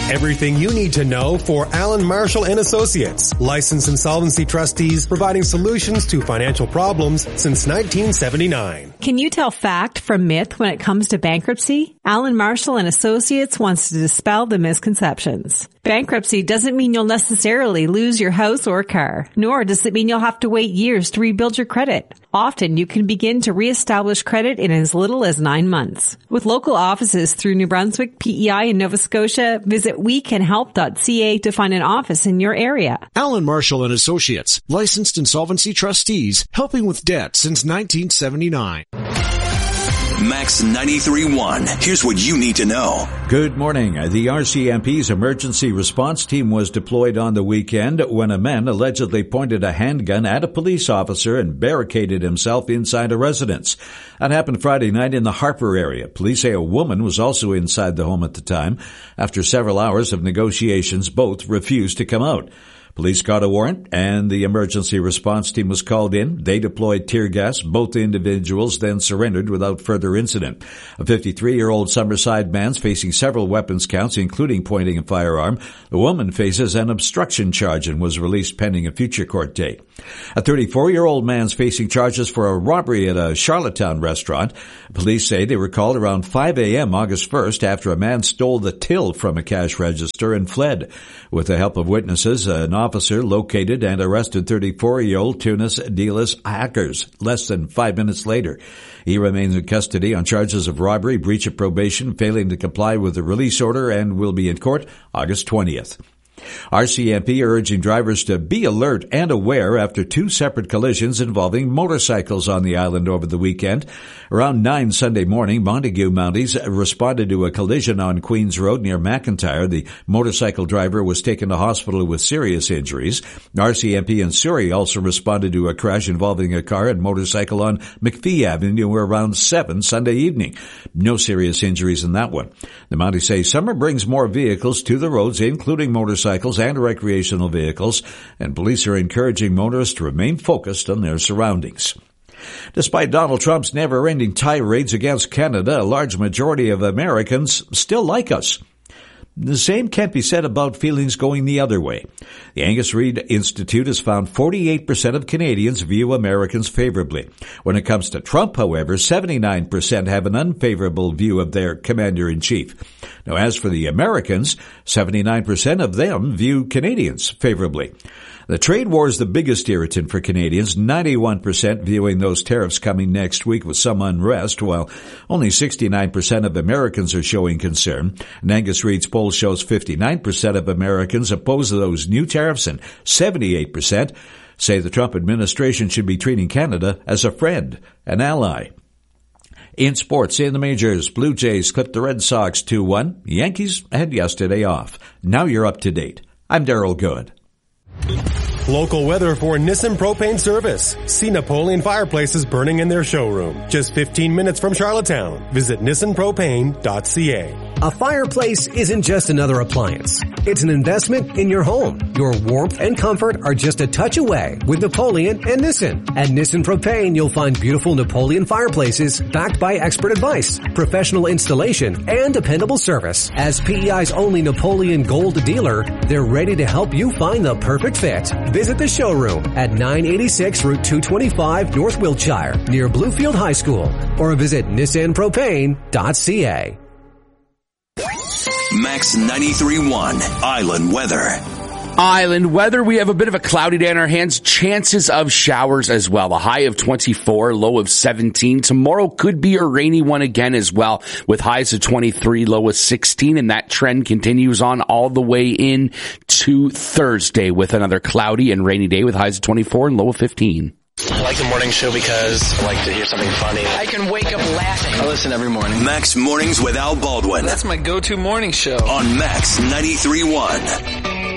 Everything you need to know for Alan Marshall and Associates, licensed insolvency trustees providing solutions to financial problems since 1979. Can you tell fact from myth when it comes to bankruptcy? Alan Marshall and Associates wants to dispel the misconceptions. Bankruptcy doesn't mean you'll necessarily lose your house or car, nor does it mean you'll have to wait years to rebuild your credit. Often you can begin to reestablish credit in as little as 9 months. With local offices through New Brunswick, PEI, and Nova Scotia, visit wecanhelp.ca to find an office in your area. Alan Marshall and Associates, licensed insolvency trustees, helping with debt since 1979. Max 93.1. Here's what you need to know. Good morning. The RCMP's emergency response team was deployed on the weekend when a man allegedly pointed a handgun at a police officer and barricaded himself inside a residence. That happened Friday night in the Harper area. Police say a woman was also inside the home at the time. After several hours of negotiations, both refused to come out. Police got a warrant and the emergency response team was called in. They deployed tear gas. Both individuals then surrendered without further incident. A 53-year-old Summerside man's facing several weapons counts, including pointing a firearm. The woman faces an obstruction charge and was released pending a future court date. A 34-year-old man's facing charges for a robbery at a Charlottetown restaurant. Police say they were called around 5 a.m. August 1st after a man stole the till from a cash register and fled. With the help of witnesses, an officer located and arrested 34-year-old Tunis Dealis Hackers less than 5 minutes later. He remains in custody on charges of robbery, breach of probation, failing to comply with the release order, and will be in court August 20th. RCMP urging drivers to be alert and aware after 2 separate collisions involving motorcycles on the island over the weekend. Around 9 Sunday morning, Montague Mounties responded to a collision on Queens Road near McIntyre. The motorcycle driver was taken to hospital with serious injuries. RCMP and Surrey also responded to a crash involving a car and motorcycle on McPhee Avenue around 7 Sunday evening. No serious injuries in that one. The Mounties say summer brings more vehicles to the roads, including motorcycles and recreational vehicles, and police are encouraging motorists to remain focused on their surroundings. Despite Donald Trump's never-ending tirades against Canada, a large majority of Americans still like us. The same can't be said about feelings going the other way. The Angus Reid Institute has found 48% of Canadians view Americans favorably. When it comes to Trump, however, 79% have an unfavorable view of their commander-in-chief. Now, as for the Americans, 79% of them view Canadians favorably. The trade war is the biggest irritant for Canadians, 91% viewing those tariffs coming next week with some unrest, while only 69% of Americans are showing concern. And Angus Reid's poll shows 59% of Americans oppose those new tariffs and 78% say the Trump administration should be treating Canada as a friend, an ally. In sports, in the majors, Blue Jays clipped the Red Sox 2-1. Yankees had yesterday off. Now you're up to date. I'm Darryl Good. Local weather for Nissan Propane Service. See Napoleon fireplaces burning in their showroom. Just 15 minutes from Charlottetown. Visit nissanpropane.ca. A fireplace isn't just another appliance. It's an investment in your home. Your warmth and comfort are just a touch away with Napoleon and Nissan. At Nissan Propane, you'll find beautiful Napoleon fireplaces backed by expert advice, professional installation, and dependable service. As PEI's only Napoleon Gold dealer, they're ready to help you find the perfect fit. Visit the showroom at 986 Route 225 North Wiltshire near Bluefield High School or visit nissanpropane.ca. Max 93.1 Island Weather. Island weather, we have a bit of a cloudy day on our hands. Chances of showers as well. A high of 24, low of 17. Tomorrow could be a rainy one again as well, with highs of 23, low of 16. And that trend continues on all the way in to Thursday with another cloudy and rainy day with highs of 24 and low of 15. I like the morning show because I like to hear something funny. I can wake up laughing. I listen every morning. Max Mornings with Al Baldwin. That's my go-to morning show. On Max 93.1.